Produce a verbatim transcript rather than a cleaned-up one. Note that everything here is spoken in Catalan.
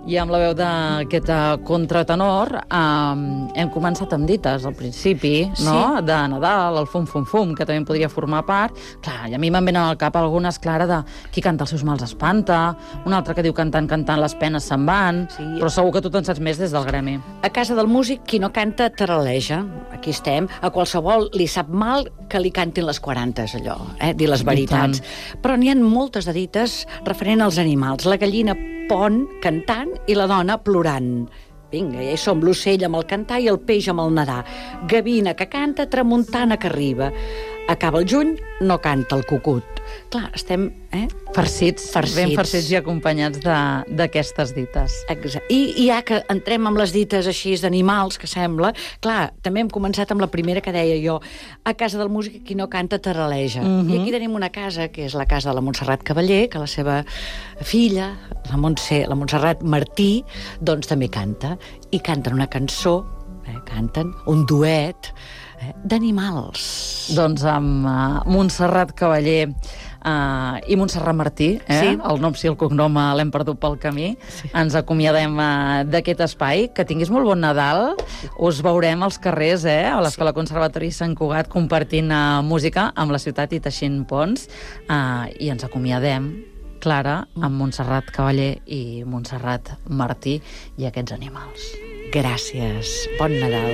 I amb la veu d'aquest contratenor eh, hem començat amb dites al principi, no? Sí. De Nadal, el fum fum fum, que també podria formar part. Clar, i a mi me'n venen al cap algunes, Clara, de qui canta els seus mals espanta, un altre que diu cantant, cantant, les penes se'n van, Sí. però segur que tu te'n saps més des del gremi. A casa del músic, qui no canta, taraleja. Aquí estem. A qualsevol li sap mal que li cantin les quarantes, allò, eh? Dir les veritats. Però n'hi ha moltes de dites referent als animals. La gallina pon cantant i la dona plorant. Vinga, ja hi som, l'ocell amb el cantar i el peix amb el nedar. Gavina que canta, tramuntana que arriba. Acaba el juny, no canta el cucut. Clar, estem... Eh? Farcits, Farcits. ben farcits i acompanyats de- d'aquestes dites. Exacte. I, I ja que entrem amb les dites així d'animals, que sembla, clar, també hem començat amb la primera que deia jo, a casa del músic qui no canta taraleja. Mhm. I aquí tenim una casa, que és la casa de la Montserrat Cavaller, que la seva filla, la, Montse, la Montserrat Martí, doncs també canta. I canten una cançó, eh, canten un duet eh, d'animals. Doncs amb uh, Montserrat Cavaller uh, i Montserrat Martí, eh? Sí. El nom sí, el cognom uh, l'hem perdut pel camí. Sí. Ens acomiadem uh, d'aquest espai. Que tinguis molt bon Nadal. Us veurem als carrers, eh? A l'Escola Conservatori Sant Cugat, compartint uh, música amb la ciutat i teixint ponts. Uh, I ens acomiadem, Clara, amb Montserrat Cavaller i Montserrat Martí i aquests animals. Gràcies. Bon Nadal.